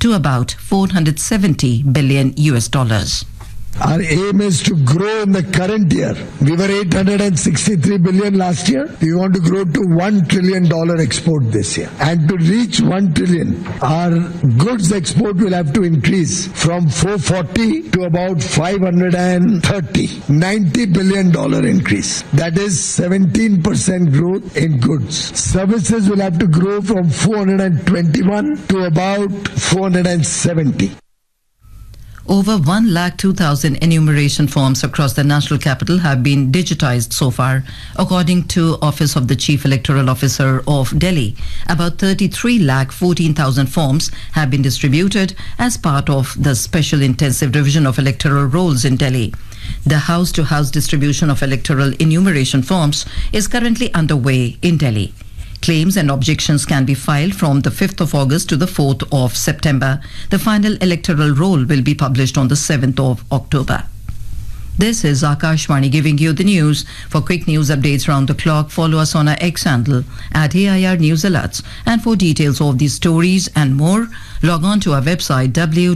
to about 470 billion US dollars. Our aim is to grow in the current year. We were 863 billion last year. We want to grow to $1 trillion export this year. And to reach 1 trillion, our goods export will have to increase from 440 to about 530. $90 billion increase. That is 17% growth in goods. Services will have to grow from 421 to about 470. Over 102,000 enumeration forms across the national capital have been digitized so far, according to Office of the Chief Electoral Officer of Delhi. About 33,14,000 forms have been distributed as part of the special intensive revision of electoral rolls in Delhi. The house-to-house distribution of electoral enumeration forms is currently underway in Delhi. Claims and objections can be filed from the 5th of August to the 4th of September. The final electoral roll will be published on the 7th of October. This is Akashvani giving you the news. For quick news updates round the clock, follow us on our X handle at AIR News Alerts. And for details of these stories and more, log on to our website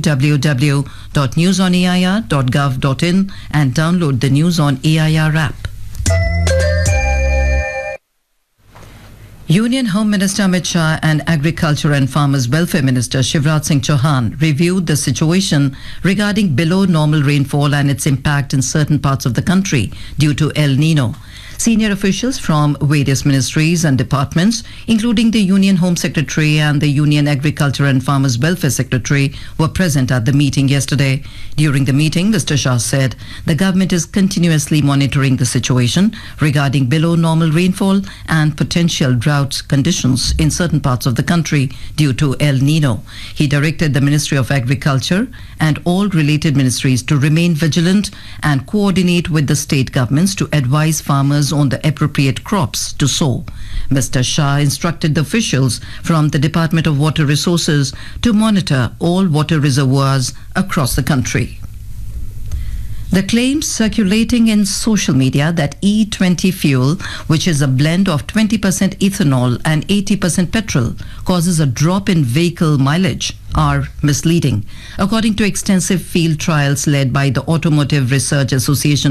www.newsonair.gov.in and download the News on AIR app. Union Home Minister Amit Shah and Agriculture and Farmers Welfare Minister Shivraj Singh Chauhan reviewed the situation regarding below normal rainfall and its impact in certain parts of the country due to El Nino. Senior officials from various ministries and departments, including the Union Home Secretary and the Union Agriculture and Farmers Welfare Secretary, were present at the meeting yesterday. During the meeting, Mr. Shah said the government is continuously monitoring the situation regarding below normal rainfall and potential drought conditions in certain parts of the country due to El Nino. He directed the Ministry of Agriculture and all related ministries to remain vigilant and coordinate with the state governments to advise farmers on the appropriate crops to sow. Mr. Shah instructed the officials from the Department of Water Resources to monitor all water reservoirs across the country. The claims circulating in social media that E20 fuel, which is a blend of 20% ethanol and 80% petrol, causes a drop in vehicle mileage, are misleading. According to extensive field trials led by the Automotive Research Association